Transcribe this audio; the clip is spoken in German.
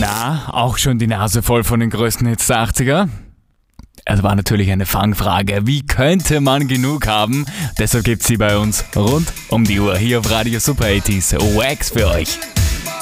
Na, auch schon die Nase voll von den größten Hits der 80er? Es war natürlich eine Fangfrage. Wie könnte man genug haben? Deshalb gibt's sie bei uns rund um die Uhr hier auf Radio Super 80s. Wax für euch.